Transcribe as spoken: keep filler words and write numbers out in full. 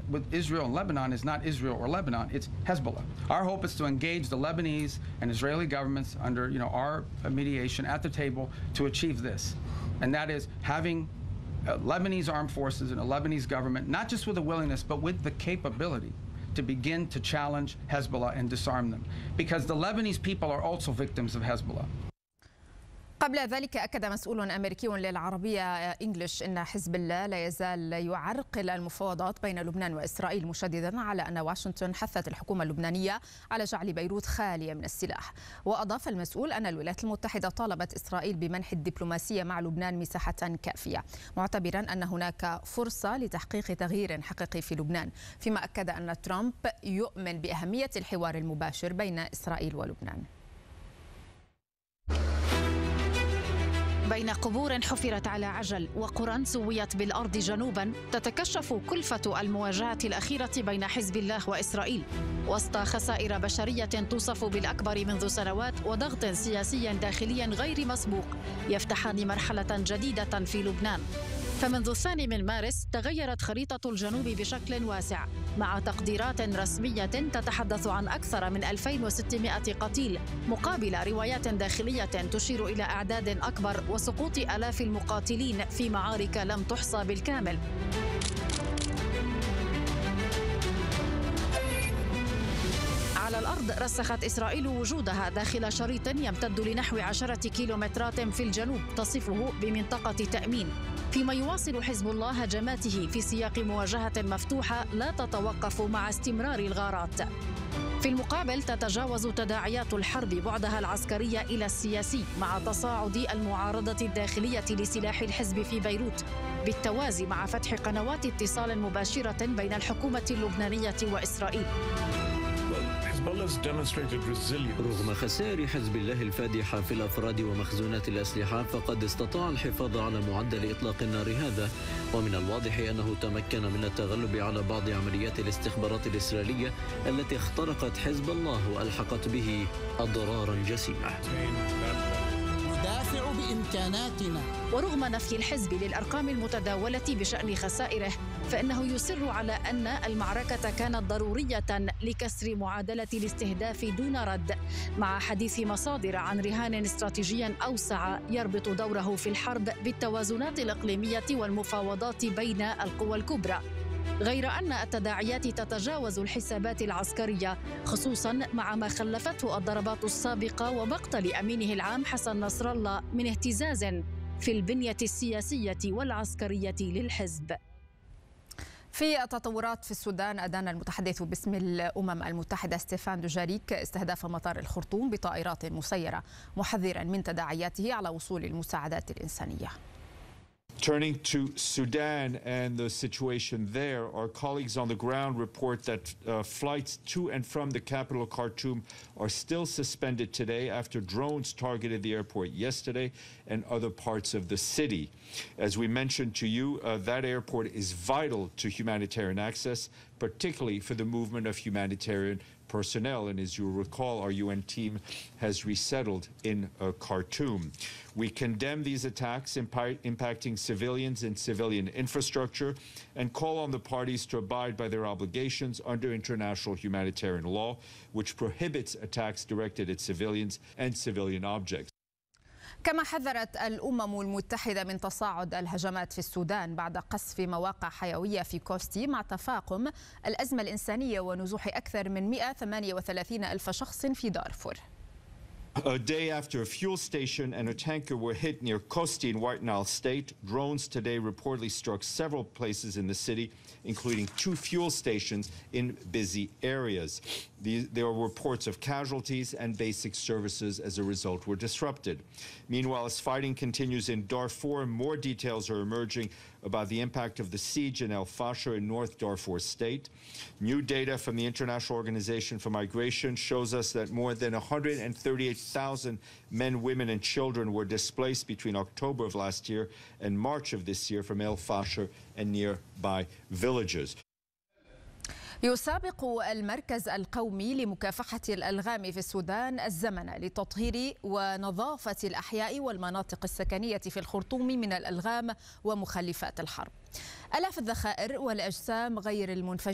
with Israel and Lebanon is not Israel or Lebanon, it's Hezbollah. Our hope is to engage the Lebanese and Israeli governments under, you know, our mediation at the table to achieve this. And that is having uh, Lebanese armed forces and a Lebanese government, not just with the willingness, but with the capability to begin to challenge Hezbollah and disarm them. Because the Lebanese people are also victims of Hezbollah. قبل ذلك أكد مسؤول أمريكي للعربية إنجليش أن حزب الله لا يزال يعرقل المفاوضات بين لبنان وإسرائيل، مشددا على أن واشنطن حثت الحكومة اللبنانية على جعل بيروت خالية من السلاح. وأضاف المسؤول أن الولايات المتحدة طالبت إسرائيل بمنح الدبلوماسية مع لبنان مساحة كافية، معتبرا أن هناك فرصة لتحقيق تغيير حقيقي في لبنان، فيما أكد أن ترامب يؤمن بأهمية الحوار المباشر بين إسرائيل ولبنان. بين قبور حفرت على عجل وقرى سويت بالأرض جنوبا، تتكشف كلفة المواجهة الأخيرة بين حزب الله وإسرائيل وسط خسائر بشرية توصف بالأكبر منذ سنوات وضغط سياسي داخلي غير مسبوق يفتحان مرحلة جديدة في لبنان. فمنذ الثاني من مارس تغيرت خريطة الجنوب بشكل واسع، مع تقديرات رسمية تتحدث عن أكثر من ألفين وستمائة قتيل، مقابل روايات داخلية تشير إلى أعداد أكبر وسقوط آلاف المقاتلين في معارك لم تحصى بالكامل. على الأرض رسخت إسرائيل وجودها داخل شريط يمتد لنحو عشرة كيلومترات في الجنوب تصفه بمنطقة تأمين، فيما يواصل حزب الله هجماته في سياق مواجهة مفتوحة لا تتوقف مع استمرار الغارات. في المقابل تتجاوز تداعيات الحرب بعدها العسكري إلى السياسي مع تصاعد المعارضة الداخلية لسلاح الحزب في بيروت، بالتوازي مع فتح قنوات اتصال مباشرة بين الحكومة اللبنانية وإسرائيل. رغم خسائر حزب الله الفادحة في الأفراد ومخزونات الأسلحة، فقد استطاع الحفاظ على معدل إطلاق النار هذا، ومن الواضح أنه تمكن من التغلب على بعض عمليات الاستخبارات الإسرائيلية التي اخترقت حزب الله وألحقت به أضرارا جسيمة. ندافع بإمكاناتنا. ورغم نفي الحزب للأرقام المتداولة بشأن خسائره، فإنه يصر على أن المعركة كانت ضرورية لكسر معادلة الاستهداف دون رد، مع حديث مصادر عن رهان استراتيجي أوسع يربط دوره في الحرب بالتوازنات الإقليمية والمفاوضات بين القوى الكبرى. غير أن التداعيات تتجاوز الحسابات العسكرية، خصوصا مع ما خلفته الضربات السابقة ومقتل أمينه العام حسن نصر الله من اهتزاز في البنية السياسية والعسكرية للحزب. في التطورات في السودان، أدان المتحدث باسم الأمم المتحدة ستيفان دوجاريك استهداف مطار الخرطوم بطائرات مسيرة، محذرا من تداعياته على وصول المساعدات الإنسانية. Turning to Sudan and the situation there, our colleagues on the ground report that uh, flights to and from the capital Khartoum are still suspended today after drones targeted the airport yesterday and other parts of the city. As we mentioned to you, uh, that airport is vital to humanitarian access, particularly for the movement of humanitarian personnel. And as you recall, our U N team has resettled in uh, Khartoum. We condemn these attacks impi- impacting civilians and civilian infrastructure and call on the parties to abide by their obligations under international humanitarian law, which prohibits attacks directed at civilians and civilian objects. كما حذرت الأمم المتحدة من تصاعد الهجمات في السودان بعد قصف مواقع حيوية في كوستي، مع تفاقم الأزمة الإنسانية ونزوح أكثر من مئة وثمانية وثلاثين ألف شخص في دارفور. A day after a fuel station and a tanker were hit near Kosti in White Nile State, drones today reportedly struck several places in the city, including two fuel stations in busy areas. These, there are reports of casualties and basic services as a result were disrupted. Meanwhile, as fighting continues in Darfur, more details are emerging about the impact of the siege in El Fasher in North Darfur State. New data from the International Organization for Migration shows us that more than one hundred thirty-eight thousand men, women, and children were displaced between October of last year and March of this year from El Fasher and nearby villages. يسابق المركز القومي لمكافحة الألغام في السودان الزمن لتطهير ونظافة الأحياء والمناطق السكنية في الخرطوم من الألغام ومخلفات الحرب. آلاف الذخائر والأجسام غير المنفجرة